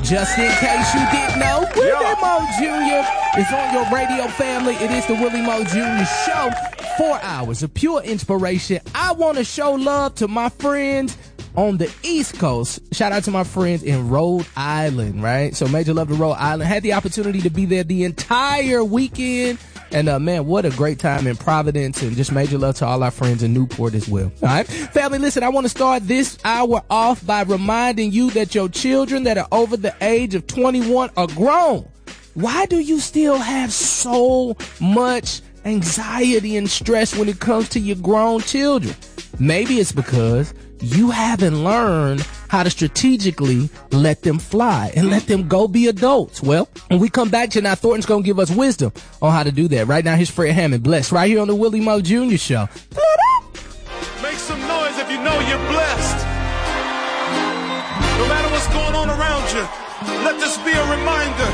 Just in case you didn't know, Willie Mo Jr. is on your radio family. It is the Willie Mo Jr. Show. 4 hours of pure inspiration. I want to show love to my friends on the East Coast. Shout out to my friends in Rhode Island, right? So major love to Rhode Island. Had the opportunity to be there the entire weekend. And, man, what a great time in Providence, and just major love to all our friends in Newport as well. All right. Family, listen, I want to start this hour off by reminding you that your children that are over the age of 21 are grown. Why do you still have so much anxiety and stress when it comes to your grown children? Maybe it's because you haven't learned how to strategically let them fly and let them go be adults. Well, when we come back, Janai Thornton's going to give us wisdom on how to do that. Right now, here's Fred Hammond, Blessed, right here on the Willie Mo Jr. Show. Make some noise if you know you're blessed. No matter what's going on around you, let this be a reminder